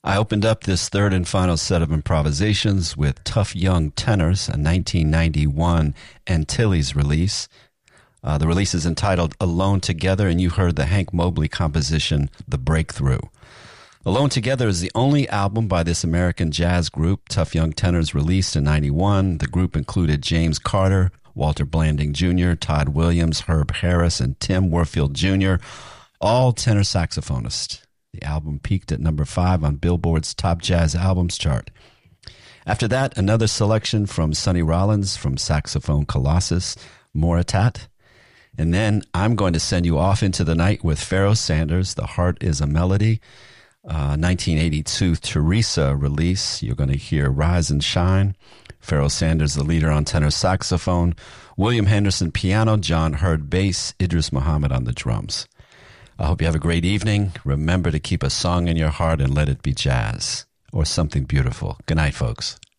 I opened up this third and final set of improvisations with Tough Young Tenors, a 1991 Antilles release. The release is entitled Alone Together, and you heard the Hank Mobley composition, The Breakthrough. Alone Together is the only album by this American jazz group, Tough Young Tenors, released in 91. The group included James Carter, Walter Blanding Jr., Todd Williams, Herb Harris, and Tim Warfield Jr., all tenor saxophonists. The album peaked at number 5 on Billboard's Top Jazz Albums chart. After that, another selection from Sonny Rollins from Saxophone Colossus, Moritat. And then I'm going to send you off into the night with Pharoah Sanders, The Heart is a Melody, 1982 Teresa release. You're going to hear Rise and Shine. Pharoah Sanders, the leader on tenor saxophone. William Henderson piano, John Hurd bass, Idris Muhammad on the drums. I hope you have a great evening. Remember to keep a song in your heart and let it be jazz or something beautiful. Good night, folks.